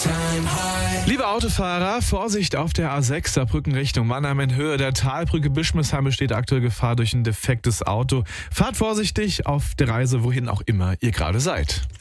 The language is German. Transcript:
Liebe Autofahrer, Vorsicht auf der A6 Saarbrücken Richtung Mannheim in Höhe der Talbrücke Bischmisheim besteht aktuell Gefahr durch ein defektes Auto. Fahrt vorsichtig auf der Reise, wohin auch immer ihr gerade seid.